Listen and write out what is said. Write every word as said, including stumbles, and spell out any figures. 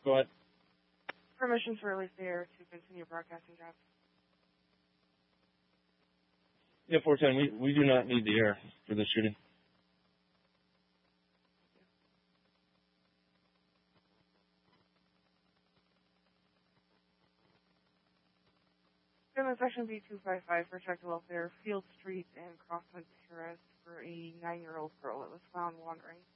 Go ahead. Permission to release the air to continue broadcasting jobs. Yeah, four ten, we, we do not need the air for this shooting. Then section B two five five, protect welfare, Field Street and Crossland Terrace for a nine-year-old girl that was found wandering.